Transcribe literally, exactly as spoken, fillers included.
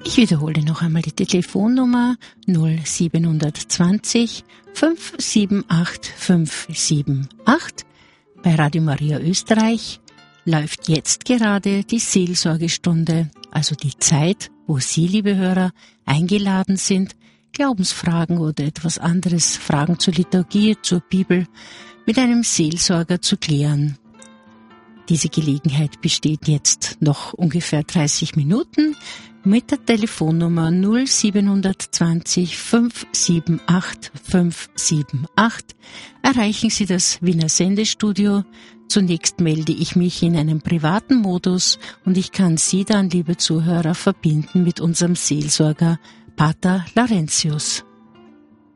Ich wiederhole noch einmal die Telefonnummer null sieben zwanzig fünf sieben acht fünf sieben acht. Bei Radio Maria Österreich läuft jetzt gerade die Seelsorgestunde, also die Zeit, wo Sie, liebe Hörer, eingeladen sind, Glaubensfragen oder etwas anderes, Fragen zur Liturgie, zur Bibel, mit einem Seelsorger zu klären. Diese Gelegenheit besteht jetzt noch ungefähr dreißig Minuten mit der Telefonnummer null sieben zwanzig fünf sieben acht fünf sieben acht. Erreichen Sie das Wiener Sendestudio. Zunächst melde ich mich in einem privaten Modus und ich kann Sie dann, liebe Zuhörer, verbinden mit unserem Seelsorger Pater Laurentius.